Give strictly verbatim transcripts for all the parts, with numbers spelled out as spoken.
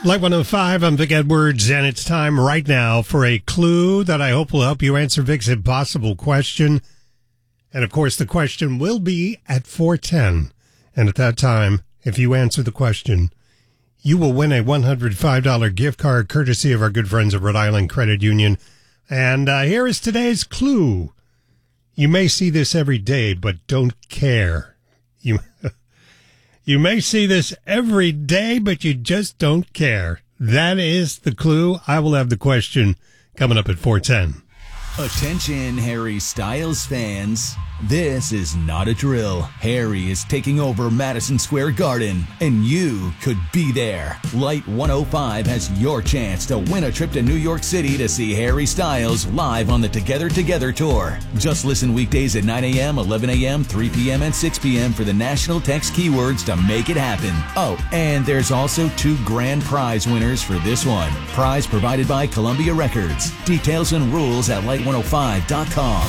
Light one oh five, I'm Vic Edwards, and it's time right now for a clue that I hope will help you answer Vic's impossible question. And, of course, the question will be at four ten. And at that time, if you answer the question, you will win a one hundred five dollars gift card courtesy of our good friends at Rhode Island Credit Union. And uh, here is today's clue. You may see this every day, but don't care. You... You may see this every day, but you just don't care. That is the clue. I will have the question coming up at four ten. Attention, Harry Styles fans. This is not a drill. Harry is taking over Madison Square Garden, and you could be there. Light one oh five has your chance to win a trip to New York City to see Harry Styles live on the Together Together Tour. Just listen weekdays at nine a.m., eleven a.m., three p.m., and six p.m. for the national text keywords to make it happen. Oh, and there's also two grand prize winners for this one. Prize provided by Columbia Records. Details and rules at light one oh five dot com.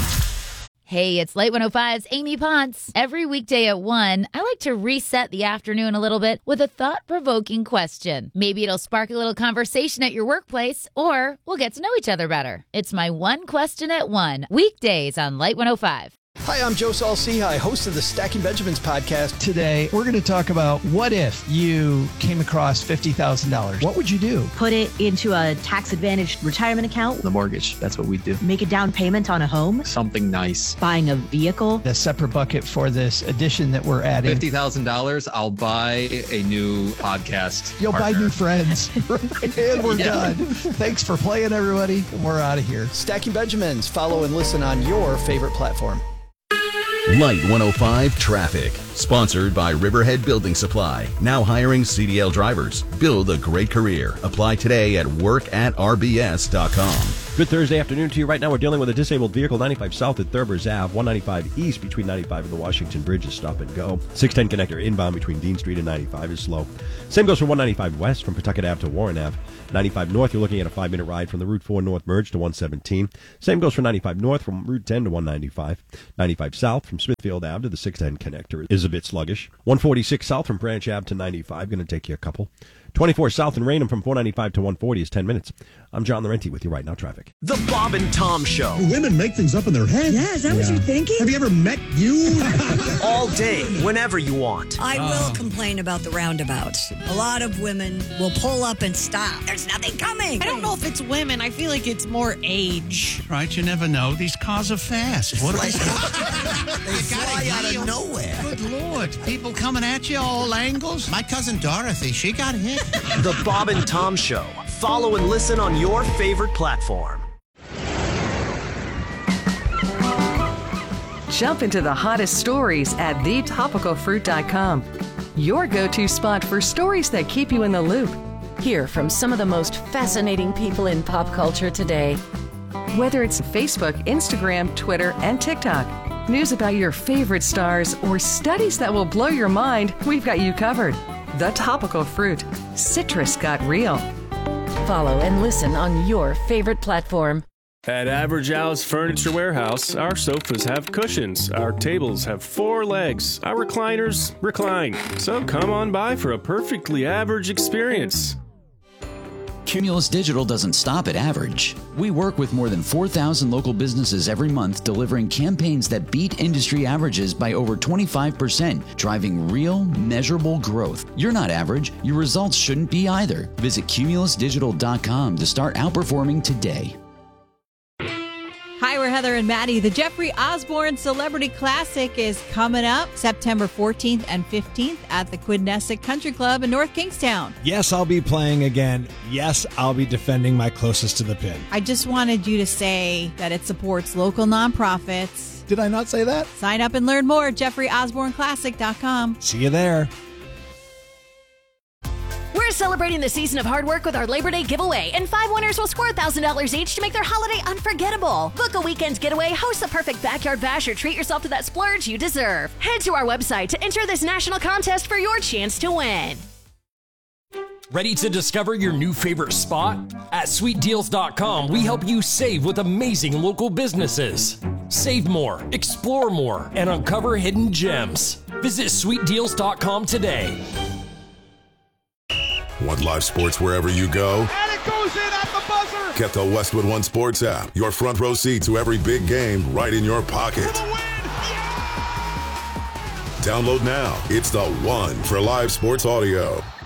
Hey, it's Light one oh five's Amy Ponce. Every weekday at one, I like to reset the afternoon a little bit with a thought-provoking question. Maybe it'll spark a little conversation at your workplace, or we'll get to know each other better. It's my one question at one, weekdays on Light one oh five. Hi, I'm Joe Saul-Sehy, host of the Stacking Benjamins podcast. Today, we're going to talk about what if you came across fifty thousand dollars. What would you do? Put it into a tax-advantaged retirement account. The mortgage, that's what we do. Make a down payment on a home. Something nice. Buying a vehicle. A separate bucket for this addition that we're adding. fifty thousand dollars, I'll buy a new podcast You'll partner. buy new friends. And we're Yeah. done. Thanks for playing, everybody. We're out of here. Stacking Benjamins. Follow and listen on your favorite platform. Light one oh five Traffic, sponsored by Riverhead Building Supply. Now hiring C D L drivers. Build a great career. Apply today at work at r b s dot com. Good Thursday afternoon to you. Right now we're dealing with a disabled vehicle, ninety-five South at Thurber's Avenue, one ninety-five East between ninety-five and the Washington Bridge is stop and go. six ten connector inbound between Dean Street and ninety-five is slow. Same goes for one ninety-five West from Pawtucket Avenue to Warren Avenue. ninety-five North, you're looking at a five-minute ride from the Route four North merge to one seventeen. Same goes for ninety-five North from Route ten to one ninety-five. ninety-five South from Smithfield Avenue to the six ten connector is a bit sluggish. one forty-six South from Branch Avenue to ninety-five, going to take you a couple. twenty-four South in Raynham from four ninety-five to one forty is ten minutes. I'm John Laurenti with you right now, traffic. The Bob and Tom Show. Women make things up in their head. Yeah, is that yeah. what you're thinking? Have you ever met you? All day, whenever you want. I will uh. complain about the roundabouts. A lot of women will pull up and stop. There's nothing coming. I don't know if it's women. I feel like it's more age. Right, you never know. These cars are fast. What are they? They fly out of nowhere. Good Lord. People coming at you all angles. My cousin Dorothy, she got hit. The Bob and Tom Show. Follow and listen on your favorite platform. Jump into the hottest stories at the topical fruit dot com. Your go-to spot for stories that keep you in the loop. Hear from some of the most fascinating people in pop culture today. Whether it's Facebook, Instagram, Twitter, and TikTok, news about your favorite stars, or studies that will blow your mind, we've got you covered. The Topical Fruit. Citrus got real. Follow and listen on your favorite platform. At Average Al's Furniture Warehouse, our sofas have cushions, our tables have four legs, our recliners recline. So come on by for a perfectly average experience. Cumulus Digital doesn't stop at average. We work with more than four thousand local businesses every month, delivering campaigns that beat industry averages by over twenty-five percent, driving real, measurable growth. You're not average. Your results shouldn't be either. Visit cumulus digital dot com to start outperforming today. Hi, we're Heather and Maddie. The Jeffrey Osborne Celebrity Classic is coming up September fourteenth and fifteenth at the Quidnessick Country Club in North Kingstown. Yes, I'll be playing again. Yes, I'll be defending my closest to the pin. I just wanted you to say that it supports local nonprofits. Did I not say that? Sign up and learn more at jeffrey osborne classic dot com. See you there. We're celebrating the season of hard work with our Labor Day giveaway, and five winners will score one thousand dollars each to make their holiday unforgettable. Book a weekend's getaway, host the perfect backyard bash, or treat yourself to that splurge you deserve. Head to our website to enter this national contest for your chance to win. Ready to discover your new favorite spot? At sweet deals dot com, we help you save with amazing local businesses. Save more, explore more, and uncover hidden gems. Visit sweet deals dot com today. Want live sports wherever you go? And it goes in at the buzzer! Get the Westwood One Sports app. Your front row seat to every big game right in your pocket. Download now. It's the one for live sports audio.